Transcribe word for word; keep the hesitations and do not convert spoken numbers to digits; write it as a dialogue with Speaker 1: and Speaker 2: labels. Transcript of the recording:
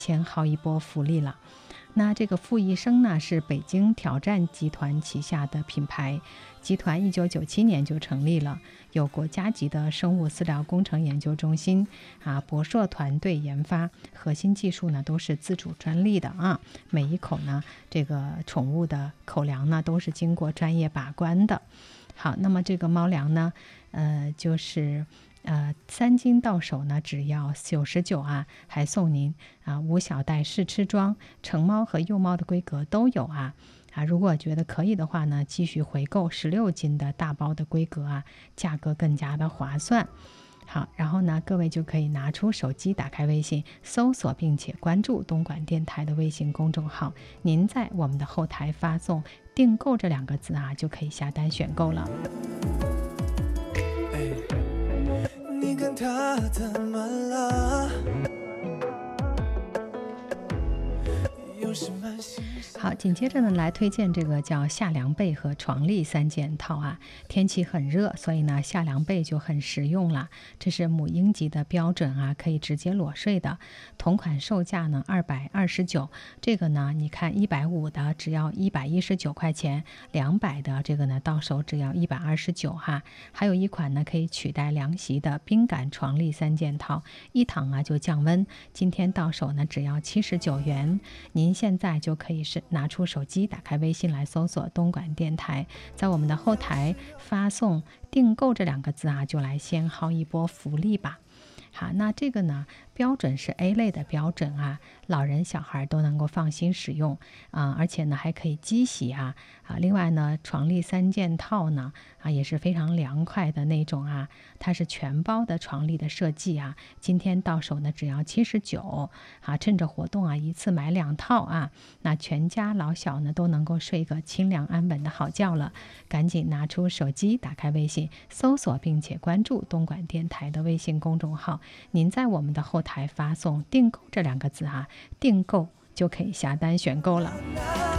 Speaker 1: 先薅一波福利了。那这个富益生呢，是北京挑战集团旗下的品牌，集团一九九七年就成立了，有国家级的生物饲料工程研究中心啊，博硕团队研发，核心技术呢都是自主专利的啊。每一口呢，这个宠物的口粮呢都是经过专业把关的。好，那么这个猫粮呢，呃，就是。呃，三斤到手呢，只要九十九啊，还送您啊无小袋试吃装，成猫和幼猫的规格都有啊啊！如果觉得可以的话呢，继续回购十六斤的大包的规格啊，价格更加的划算。好，然后呢，各位就可以拿出手机，打开微信，搜索并且关注东莞电台的微信公众号，您在我们的后台发送“订购”这两个字啊，就可以下单选购了。
Speaker 2: 你跟他怎么了？
Speaker 1: 好，紧接着呢，来推荐这个叫夏凉被和床笠三件套啊。天气很热，所以呢，夏凉被就很实用了。这是母婴级的标准啊，可以直接裸睡的。同款售价呢二百二十九，这个呢，你看一百五的只要一百一十九块钱，两百的这个呢到手只要一百二十九哈。还有一款呢可以取代凉席的冰感床笠三件套，一躺啊就降温，今天到手呢只要七十九元。您现在就可以是拿出手机，打开微信来搜索东莞电台，在我们的后台发送订购这两个字啊，就来先薅一波福利吧。好，那这个呢标准是 A 类的标准啊，老人小孩都能够放心使用啊，而且呢还可以机洗啊啊。另外呢，床笠三件套呢啊也是非常凉快的那种啊，它是全包的床笠的设计啊，今天到手呢只要七十九啊，趁着活动啊一次买两套啊，那全家老小呢都能够睡个清凉安稳的好觉了。赶紧拿出手机，打开微信，搜索并且关注东莞电台的微信公众号，您在我们的后台发送订购这两个字啊，订购就可以下单选购了。